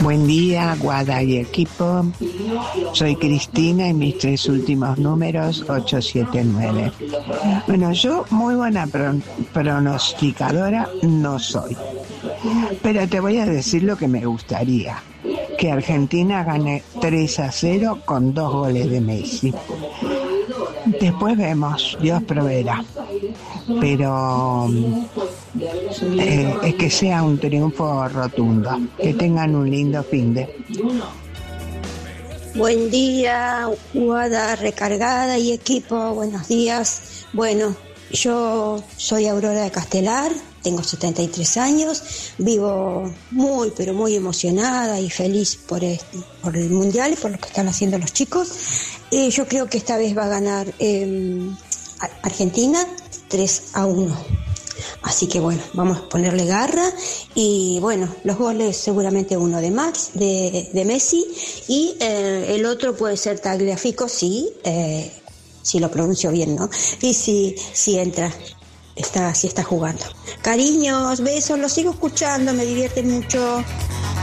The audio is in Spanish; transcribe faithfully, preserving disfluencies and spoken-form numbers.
Buen día, Guada y equipo. Soy Cristina y mis tres últimos números, ocho siete nueve. Bueno, yo muy buena pro- pronosticadora no soy, pero te voy a decir lo que me gustaría. Que Argentina gane tres a cero con dos goles de Messi. Después vemos, Dios proveerá. Pero eh, es que sea un triunfo rotundo. Que tengan un lindo finde. Buen día, Guada recargada y equipo, buenos días. Bueno, yo soy Aurora de Castelar, tengo setenta y tres años, vivo muy, pero muy emocionada y feliz por, este, por el Mundial y por lo que están haciendo los chicos. Eh, yo creo que esta vez va a ganar eh, Argentina tres a uno. Así que bueno, vamos a ponerle garra y bueno, los goles seguramente uno de Max, de, de Messi y eh, el otro puede ser Tagliafico, sí, eh, si lo pronuncio bien, ¿no? Y si, si entra, está, si está jugando. Cariños, besos, los sigo escuchando, me divierte mucho.